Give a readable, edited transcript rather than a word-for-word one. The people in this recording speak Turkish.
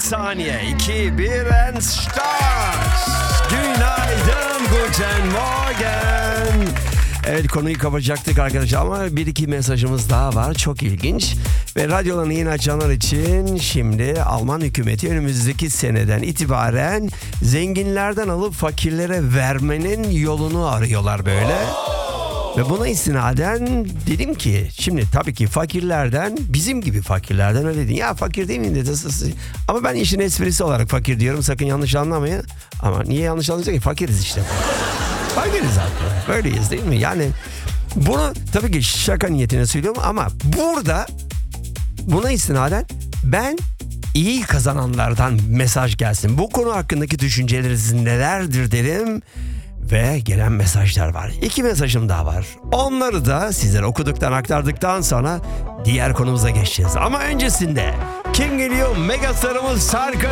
saniye. 2, 1 and start. Günaydın, guten morgen. Evet, konuyu kapatacaktık arkadaşlar ama bir iki mesajımız daha var. Çok ilginç. Ve radyolarını yeni açanlar için şimdi Alman hükümeti önümüzdeki seneden itibaren zenginlerden alıp fakirlere vermenin yolunu arıyorlar böyle. Ve buna istinaden dedim ki şimdi tabii ki fakirlerden, bizim gibi fakirlerden öyle değil. Ya fakir değil miyim dedi. Ama ben işin esprisi olarak fakir diyorum, sakın yanlış anlamayın. Ama niye yanlış anlayacak ki? Fakiriz işte. Fakiriz zaten. Böyleyiz değil mi? Yani bunu tabii ki şaka niyetine söylüyorum ama burada buna istinaden ben iyi kazananlardan mesaj gelsin. Bu konu hakkındaki düşünceleriniz nelerdir derim. Ve gelen mesajlar var. 2 mesajım daha var. Onları da sizlere okuduktan, aktardıktan sonra diğer konumuza geçeceğiz. Ama öncesinde kim geliyor? Megastarımız Tarkan